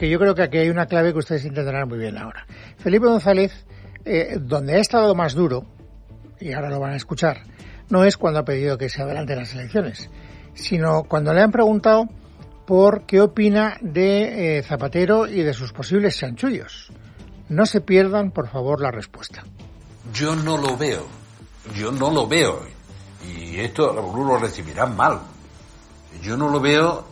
Que yo creo que aquí hay una clave que ustedes entenderán muy bien ahora. Felipe González, donde ha estado más duro, y ahora lo van a escuchar, no es cuando ha pedido que se adelanten las elecciones, sino cuando le han preguntado por qué opina de Zapatero y de sus posibles chanchullos. No se pierdan, por favor, la respuesta. Yo no lo veo. Y esto algunos lo recibirán mal. Yo no lo veo,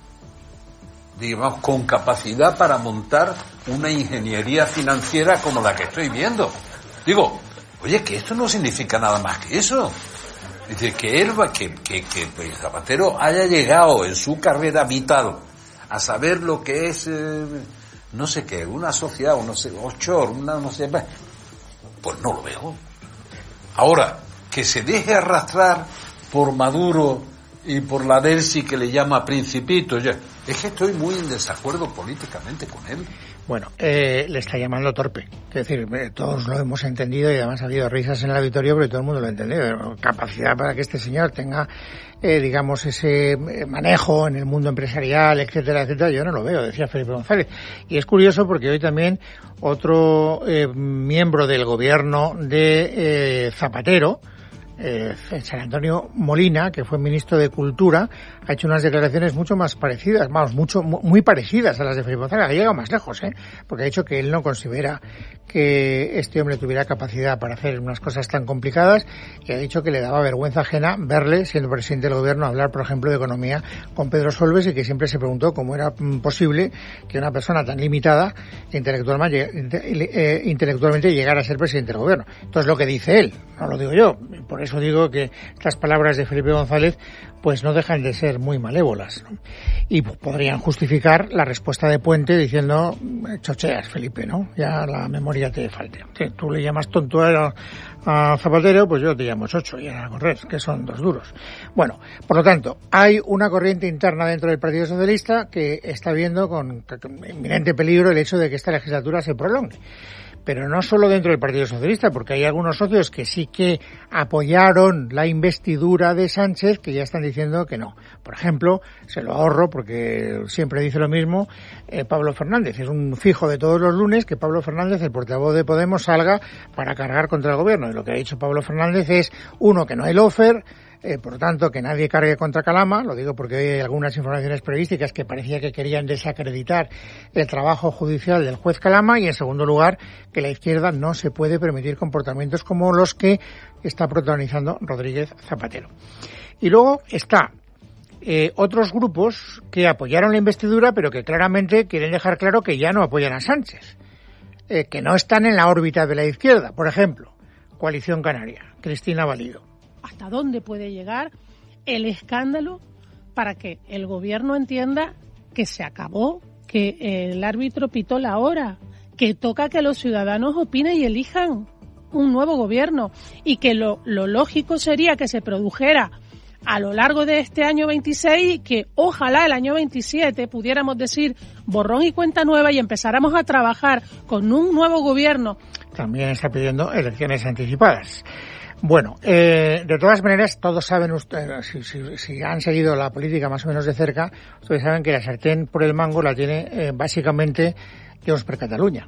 digamos, con capacidad para montar una ingeniería financiera como la que estoy viendo. Digo, oye, que esto no significa nada más que eso. Es decir, que Zapatero haya llegado en su carrera vital a saber lo que es, no sé qué, una sociedad, no sé, offshore, no sé, pues no lo veo. Ahora, que se deje arrastrar por Maduro y por la Delsi que le llama Principito, es que estoy muy en desacuerdo políticamente con él. Bueno, le está llamando torpe. Es decir, todos lo hemos entendido y además ha habido risas en el auditorio, pero todo el mundo lo ha entendido. Capacidad para que este señor tenga, digamos, ese manejo en el mundo empresarial, etcétera, etcétera, yo no lo veo, decía Felipe González. Y es curioso porque hoy también otro miembro del gobierno de Zapatero, San Antonio Molina, que fue ministro de Cultura, ha hecho unas declaraciones mucho más parecidas, muy parecidas a las de Felipe González. Ha llegado más lejos, porque ha dicho que él no considera que este hombre tuviera capacidad para hacer unas cosas tan complicadas, y ha dicho que le daba vergüenza ajena verle, siendo presidente del gobierno, hablar, por ejemplo, de economía con Pedro Solbes, y que siempre se preguntó cómo era posible que una persona tan limitada intelectualmente llegara a ser presidente del gobierno. Entonces, lo que dice él, no lo digo yo. Por eso digo que estas palabras de Felipe González pues no dejan de ser muy malévolas, ¿no? Y podrían justificar la respuesta de Puente diciendo, chocheas, Felipe, ¿no? Ya la memoria te falte. Si tú le llamas tonto a Zapatero, pues yo te llamo chocho y a correr, que son dos duros. Bueno, por lo tanto, hay una corriente interna dentro del Partido Socialista que está viendo con inminente peligro el hecho de que esta legislatura se prolongue. Pero no solo dentro del Partido Socialista, porque hay algunos socios que sí que apoyaron la investidura de Sánchez que ya están diciendo que no. Por ejemplo, se lo ahorro porque siempre dice lo mismo, Pablo Fernández. Es un fijo de todos los lunes que Pablo Fernández, el portavoz de Podemos, salga para cargar contra el gobierno. Y lo que ha dicho Pablo Fernández es, uno, que no hay lawfare, por lo tanto, que nadie cargue contra Calama. Lo digo porque hoy hay algunas informaciones periodísticas que parecía que querían desacreditar el trabajo judicial del juez Calama. Y, en segundo lugar, que la izquierda no se puede permitir comportamientos como los que está protagonizando Rodríguez Zapatero. Y luego está otros grupos que apoyaron la investidura, pero que claramente quieren dejar claro que ya no apoyan a Sánchez, que no están en la órbita de la izquierda. Por ejemplo, Coalición Canaria, Cristina Valido. ¿Hasta dónde puede llegar el escándalo para que el gobierno entienda que se acabó, que el árbitro pitó la hora, que toca que los ciudadanos opinen y elijan un nuevo gobierno, y que lo lógico sería que se produjera a lo largo de este año 26 y que ojalá el año 27 pudiéramos decir borrón y cuenta nueva y empezáramos a trabajar con un nuevo gobierno? También está pidiendo elecciones anticipadas. Bueno, de todas maneras, todos saben ustedes, si han seguido la política más o menos de cerca, ustedes saben que la sartén por el mango la tiene básicamente Junts per Catalunya.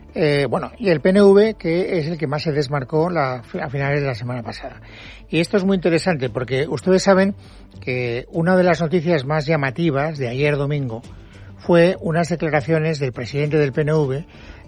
Y el PNV, que es el que más se desmarcó a finales de la semana pasada. Y esto es muy interesante porque ustedes saben que una de las noticias más llamativas de ayer domingo fue unas declaraciones del presidente del PNV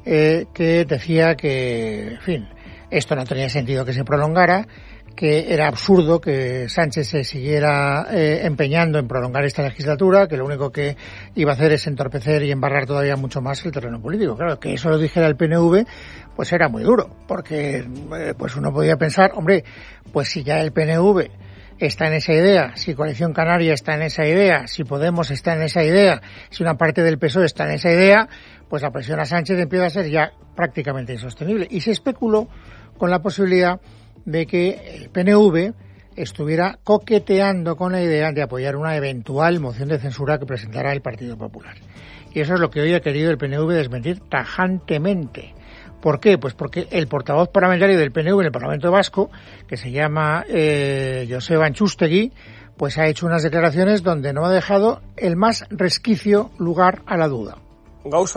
que decía que, en fin, esto no tenía sentido que se prolongara, que era absurdo que Sánchez se siguiera empeñando en prolongar esta legislatura, que lo único que iba a hacer es entorpecer y embarrar todavía mucho más el terreno político. Claro, que eso lo dijera el PNV, pues era muy duro, porque pues uno podía pensar, hombre, pues si ya el PNV está en esa idea, si Coalición Canaria está en esa idea, si Podemos está en esa idea, si una parte del PSOE está en esa idea, pues la presión a Sánchez empieza a ser ya prácticamente insostenible. Y se especuló con la posibilidad de que el PNV estuviera coqueteando con la idea de apoyar una eventual moción de censura que presentara el Partido Popular. Y eso es lo que hoy ha querido el PNV desmentir tajantemente. ¿Por qué? Pues porque el portavoz parlamentario del PNV en el Parlamento Vasco, que se llama Joseba Antxustegi, pues ha hecho unas declaraciones donde no ha dejado el más resquicio lugar a la duda. gauza